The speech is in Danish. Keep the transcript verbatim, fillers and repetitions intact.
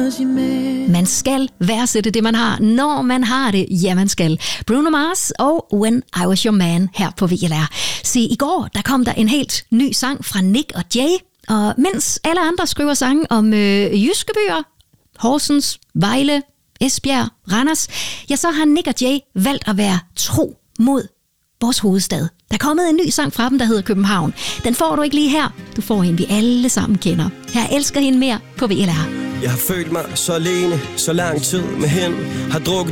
Man skal værdsætte det, man har, når man har det. Ja, man skal. Bruno Mars og When I Was Your Man her på V L R. Se, i går der kom der en helt ny sang fra Nick og Jay. Og mens alle andre skriver sange om øh, jyske byer, Horsens, Vejle, Esbjerg, Randers, ja, så har Nick og Jay valgt at være tro mod vores hovedstad. Der er kommet en ny sang fra dem, der hedder København. Den får du ikke lige her. Du får en, vi alle sammen kender. Jeg elsker hende mere på V L R. Jeg har følt mig så alene, så lang tid med hende. Har drukket